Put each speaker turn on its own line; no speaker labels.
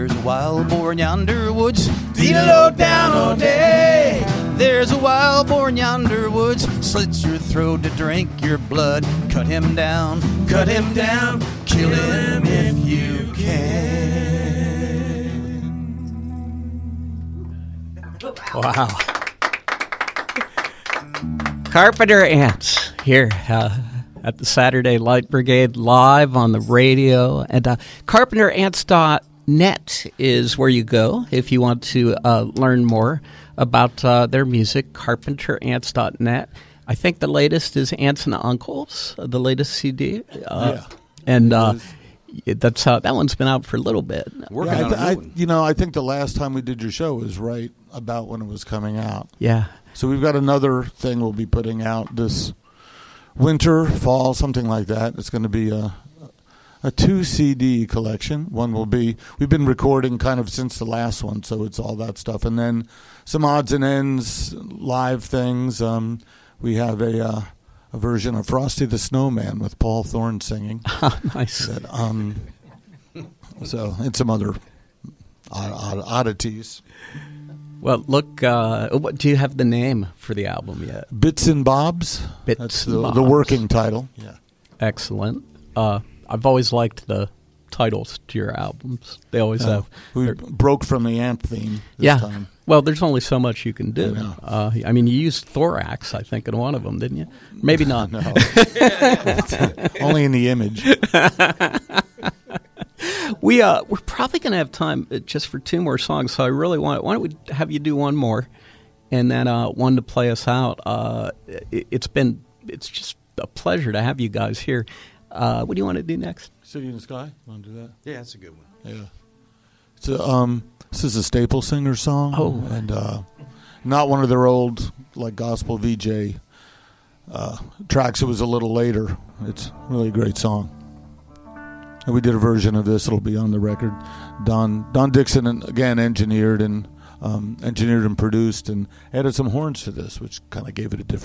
There's a wild boar in yonder woods, dee-lo down all day. There's a wild boar in yonder woods, slits your throat to drink your blood. Cut him down, kill him if you can.
Wow. Carpenter Ants here at the Saturday Light Brigade live on the radio. And carpenterants.net is where you go if you want to learn more about their music, carpenterants.net. I think the latest is Aunts and Uncles, the latest CD.
Yeah.
And that's that one's been out for a little bit.
I think the last time we did your show was right about when it was coming out.
Yeah.
So we've got another thing we'll be putting out this winter, fall, something like that. It's going to be a 2 CD collection. One will be, we've been recording kind of since the last one, so it's all that stuff. And then some odds and ends, live things. We have a version of Frosty the Snowman with Paul Thorne singing.
Nice.
So, and some other oddities.
Well, look, do you have the name for the album yet?
Bits and Bobs. That's the working title. Yeah.
Excellent. I've always liked the titles to your albums. They always have.
We broke from the Ant theme this time.
Well, there's only so much you can do. I mean, you used Thorax, I think, in one of them, didn't you? Maybe not.
No. Only in the image.
We're probably going to have time just for 2 more songs, so I really why don't we have you do one more, and then one to play us out. It's just a pleasure to have you guys here. What do you want to do next?
City in the Sky. Want to do that?
Yeah, that's a good one.
Yeah. This is a Staple Singer song.
Oh.
And not one of their old like gospel VJ tracks. It was a little later. It's really a great song. And we did a version of this. It'll be on the record. Don Dixon, again, engineered and produced and added some horns to this, which kind of gave it a different